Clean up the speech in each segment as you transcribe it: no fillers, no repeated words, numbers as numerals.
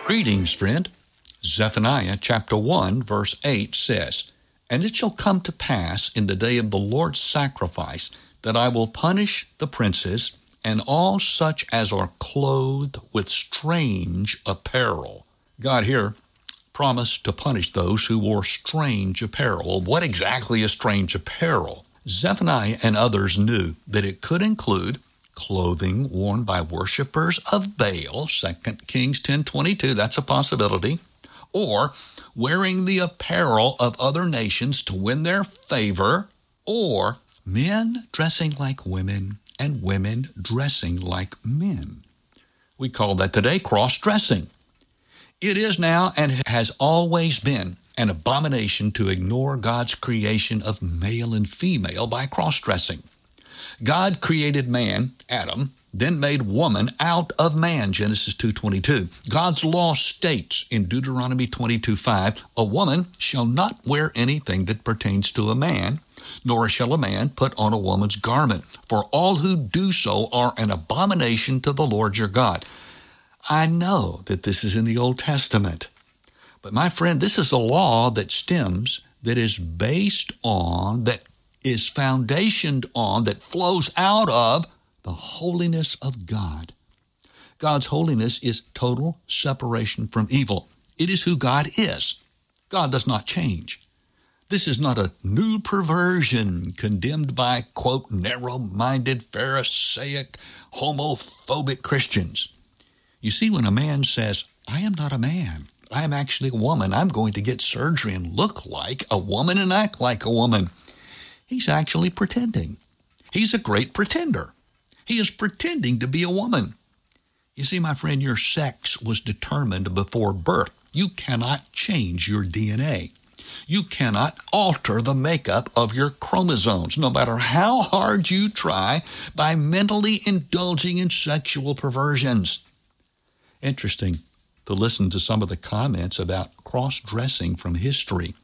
Greetings, friend. Zephaniah chapter 1, verse 8 says, "And it shall come to pass in the day of the Lord's sacrifice that I will punish the princes and all such as are clothed with strange apparel." God here promised to punish those who wore strange apparel. What exactly is strange apparel? Zephaniah and others knew that it could include clothing worn by worshipers of Baal, 2 Kings 10:22, that's a possibility, or wearing the apparel of other nations to win their favor, or men dressing like women and women dressing like men. We call that today cross-dressing. It is now and has always been an abomination to ignore God's creation of male and female by cross-dressing. God created man, Adam, then made woman out of man, Genesis 2:22. God's law states in Deuteronomy 22:5, "A woman shall not wear anything that pertains to a man, nor shall a man put on a woman's garment, for all who do so are an abomination to the Lord your God." I know that this is in the Old Testament, but my friend, this is a law that is based on, that is foundationed on, that flows out of the holiness of God. God's holiness is total separation from evil. It is who God is. God does not change. This is not a new perversion condemned by, quote, narrow-minded, Pharisaic, homophobic Christians. You see, when a man says, "I am not a man, I am actually a woman, I'm going to get surgery and look like a woman and act like a woman," he's actually pretending. He's a great pretender. He is pretending to be a woman. You see, my friend, your sex was determined before birth. You cannot change your DNA. You cannot alter the makeup of your chromosomes, no matter how hard you try, by mentally indulging in sexual perversions. Interesting to listen to some of the comments about cross-dressing from history.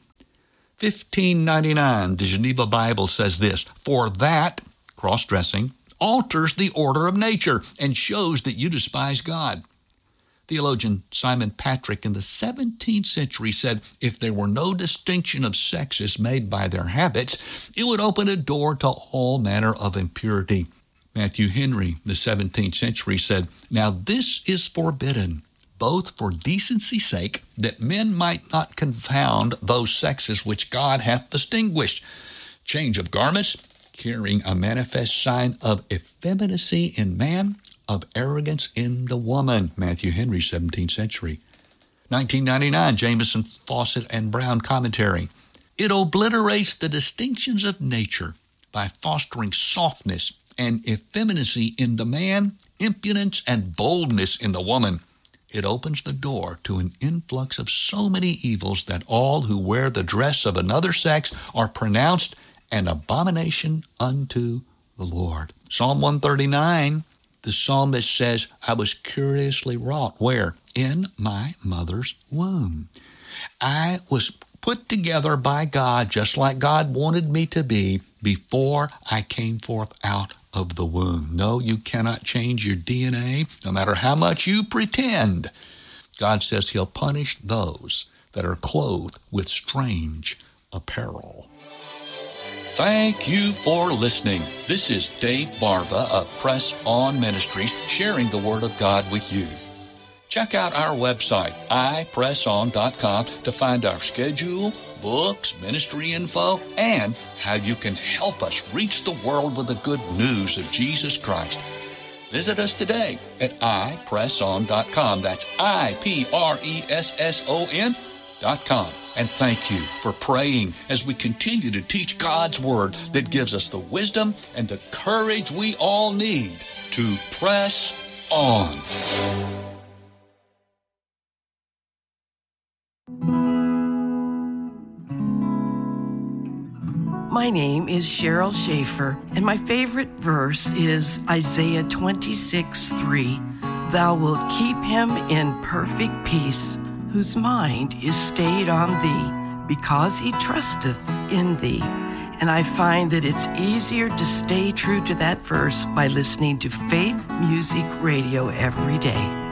1599, the Geneva Bible says this, "For that," cross-dressing, "alters the order of nature and shows that you despise God." Theologian Simon Patrick in the 17th century said, if there were no distinction of sexes made by their habits, it would open a door to all manner of impurity. Matthew Henry, the 17th century, said, "Now this is forbidden, both for decency's sake, that men might not confound those sexes which God hath distinguished. Change of garments, carrying a manifest sign of effeminacy in man, of arrogance in the woman." Matthew Henry, 17th century. 1999, Jameson, Fawcett, and Brown commentary. "It obliterates the distinctions of nature by fostering softness and effeminacy in the man, impudence and boldness in the woman. It opens the door to an influx of so many evils that all who wear the dress of another sex are pronounced an abomination unto the Lord." Psalm 139, the psalmist says, "I was curiously wrought." Where? In my mother's womb. I was put together by God just like God wanted me to be before I came forth out of the womb. No, you cannot change your DNA, no matter how much you pretend. God says he'll punish those that are clothed with strange apparel. Thank you for listening. This is Dave Barba of Press On Ministries, sharing the Word of God with you. Check out our website, ipresson.com, to find our schedule, books, ministry info, and how you can help us reach the world with the good news of Jesus Christ. Visit us today at ipresson.com. That's ipresson.com. And thank you for praying as we continue to teach God's Word that gives us the wisdom and the courage we all need to press on. My name is Cheryl Schaefer, and my favorite verse is Isaiah 26:3. "Thou wilt keep him in perfect peace, whose mind is stayed on thee, because he trusteth in thee." And I find that it's easier to stay true to that verse by listening to Faith Music Radio every day.